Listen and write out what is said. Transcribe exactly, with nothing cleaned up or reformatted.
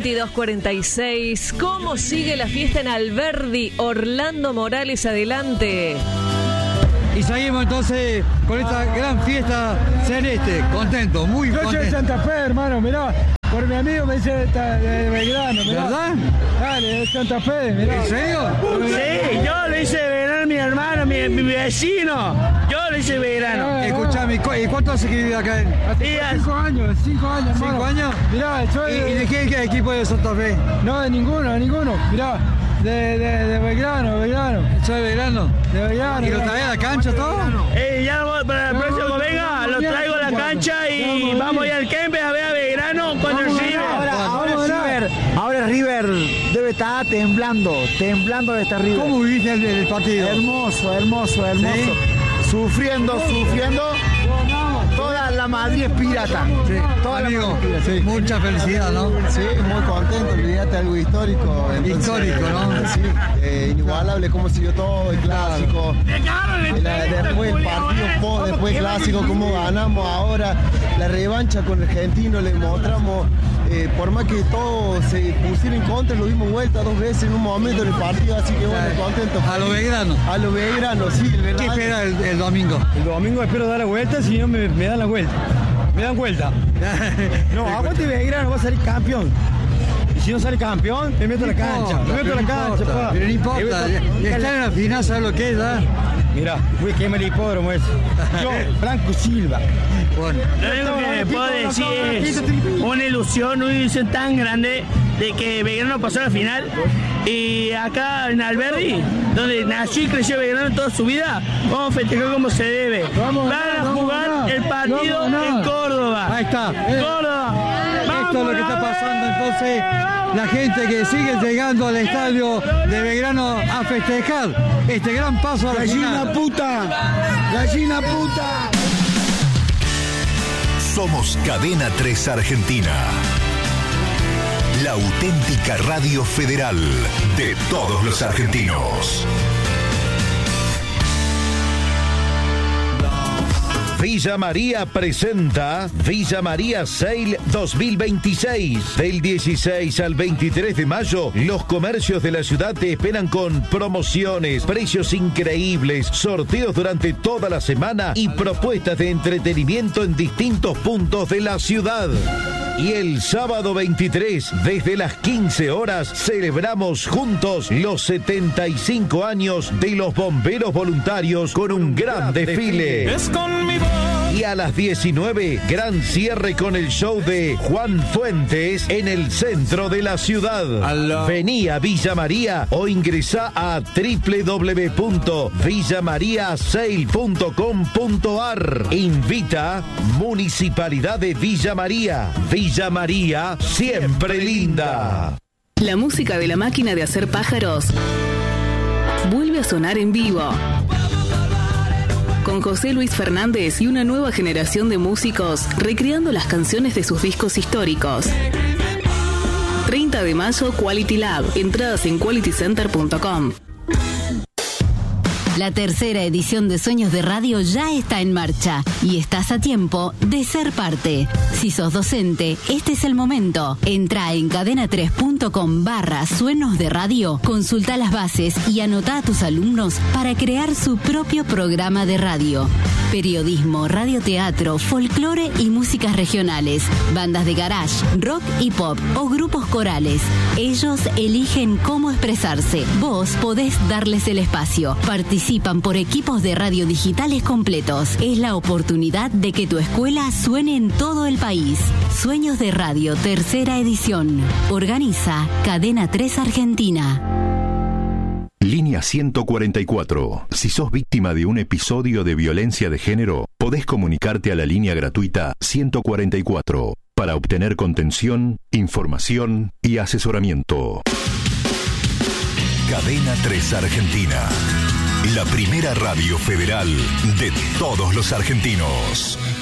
veintidós cuarenta y seis. ¿Cómo sigue la fiesta en Alberdi? Orlando Morales, adelante. Y seguimos entonces con esta gran fiesta celeste. Contento, muy Yo contento. soy de Santa Fe, hermano, mirá. Por mi amigo me dice de, de Belgrano, mirá. ¿Verdad? Dale, de Santa Fe, mirá. ¿En serio? Sí, yo le hice Belgrano a mi hermano, mi, mi vecino. Yo le hice Belgrano. Escuchame, ¿y cuánto hace que vive acá? Hace Días. cinco años, cinco años, hermano. ¿Cinco años? Mirá, yo ¿Y, y de qué, qué equipo de Santa Fe? No, de ninguno, de ninguno. Mirá, de, de, de Belgrano, Belgrano. ¿Soy de Belgrano? De Belgrano. ¿Y lo trae a la cancha todo? Eh, ya lo- para el próximo venga, lo traigo a la cancha y vamos a ir al Kempes a ver a Belgrano cuando recibe. Ahora, ahora, River, ahora River debe estar temblando, temblando de esta River. ¿Cómo viviste el, el partido? Hermoso, hermoso, hermoso. ¿Sí? Sufriendo, sufriendo. Toda la Madrid es pirata. Sí. Toda la Amigo, Madrid es pirata. Sí. mucha felicidad, ¿no? Sí, muy contento, olvídate algo histórico. Entonces, Histórico, ¿no? Sí, eh, inigualable cómo siguió todo, el clásico. La- después el partido post, después el clásico, cómo ganamos ahora. La revancha con el Argentino, le mostramos, eh, por más que todo se pusiera en contra, lo dimos vuelta dos veces en un momento del partido, así que bueno, contento. A lo Belgrano. A lo Belgrano, sí, el ¿Qué Belgrano. espera el, el domingo? El domingo espero dar la vuelta, si no me, me dan la vuelta. Me dan vuelta. No, aguante Belgrano, va a salir campeón. Y si no sale campeón, me meto a la cancha. Me meto a la cancha, pa. Pero no importa. Y estar en la final, ¿sabes lo que es? ¿Ah? Mirá, voy a quemar el hipódromo ese. Yo, Franco Silva. Bueno. Lo único que puedo decir es una ilusión, una ilusión tan grande de que Belgrano pasó a la final. Y acá en Alberdi, donde nació y creció Belgrano toda su vida, vamos a festejar como se debe. Vamos a Van ganar, a vamos a jugar ganar. el partido Vamos a ganar. en Córdoba. Ahí está. Córdoba. Esto es lo que está pasando entonces. La gente que sigue llegando al estadio de Belgrano a festejar este gran paso a la Gallina final. puta, gallina puta. Somos Cadena tres Argentina. La auténtica radio federal de todos los argentinos. Villa María presenta Villa María Sale dos mil veintiséis. Del dieciséis al veintitrés de mayo, los comercios de la ciudad te esperan con promociones, precios increíbles, sorteos durante toda la semana y propuestas de entretenimiento en distintos puntos de la ciudad. Y el sábado veintitrés, desde las quince horas, celebramos juntos los setenta y cinco años de los bomberos voluntarios con un gran desfile. Y a las diecinueve, gran cierre con el show de Juan Fuentes en el centro de la ciudad. Vení a Villa María o ingresá a doble u doble u doble u punto villa maría sale punto com punto a r. Invita Municipalidad de Villa María. Villa María, siempre linda. La música de la máquina de hacer pájaros vuelve a sonar en vivo. Con José Luis Fernández y una nueva generación de músicos recreando las canciones de sus discos históricos. treinta de mayo, Quality Lab. Entradas en quality center punto com. La tercera edición de Sueños de Radio ya está en marcha y estás a tiempo de ser parte. Si sos docente, este es el momento. Entra en cadena tres punto com barra Sueños de Radio, consulta las bases y anota a tus alumnos para crear su propio programa de radio. Periodismo, radioteatro, folclore y músicas regionales, bandas de garage, rock y pop o grupos corales. Ellos eligen cómo expresarse. Vos podés darles el espacio. Participan por equipos de radio digitales completos. Es la oportunidad de que tu escuela suene en todo el país. Sueños de Radio, tercera edición. Organiza Cadena tres Argentina. Línea ciento cuarenta y cuatro. Si sos víctima de un episodio de violencia de género, podés comunicarte a la línea gratuita ciento cuarenta y cuatro para obtener contención, información y asesoramiento. Cadena tres Argentina. La primera radio federal de todos los argentinos.